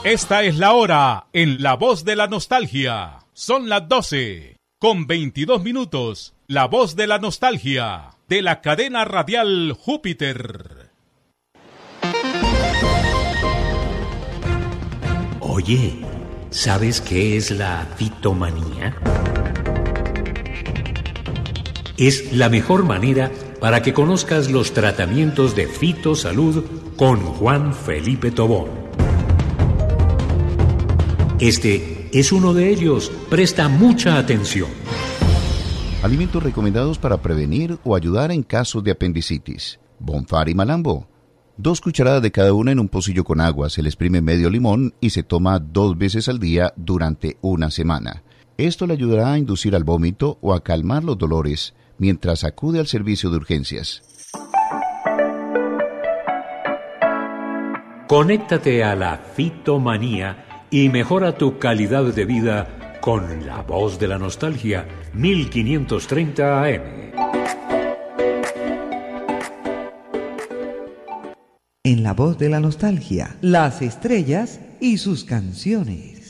Esta es la hora en La Voz de la Nostalgia. Son las 12:22. La Voz de la Nostalgia, de la cadena radial Júpiter. Oye, ¿sabes qué es la fitomanía? Es la mejor manera para que conozcas los tratamientos de fitosalud con Juan Felipe Tobón. Este es uno de ellos. Presta mucha atención. Alimentos recomendados para prevenir o ayudar en casos de apendicitis. Bonfar y malambo. 2 cucharadas de cada una en un pocillo con agua. Se le exprime medio limón y se toma 2 veces al día durante una semana. Esto le ayudará a inducir al vómito o a calmar los dolores mientras acude al servicio de urgencias. Conéctate a la fitomanía y mejora tu calidad de vida con La Voz de la Nostalgia, 1530 AM. En La Voz de la Nostalgia, las estrellas y sus canciones.